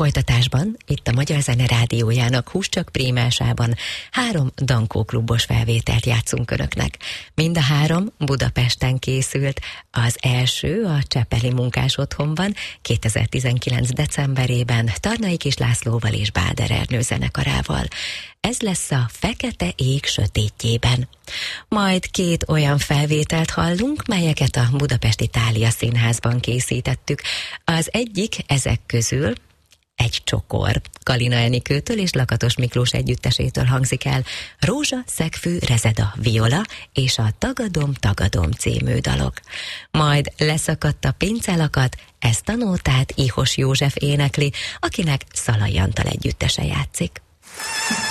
folytatásban, itt a Magyar Zene Rádiójának Húscsak Prímásában 3 Dankó klubos felvételt játszunk önöknek. Mind a 3 Budapesten készült. Az első a Csepeli Munkás Otthonban 2019. decemberében Tarnai Kis Lászlóval és Báder Ernő zenekarával. Ez lesz a Fekete ég sötétjében. Majd 2 olyan felvételt hallunk, melyeket a Budapesti Thália Színházban készítettük. Az egyik ezek közül Egy csokor. Kalina Enikőtől és Lakatos Miklós együttesétől hangzik el. Rózsa, szegfű, rezeda, viola és a Tagadom, tagadom című dalok. Majd Leszakadt a pincelakat, ezt a nótát Ihos József énekli, akinek Szalai Antal együttese játszik.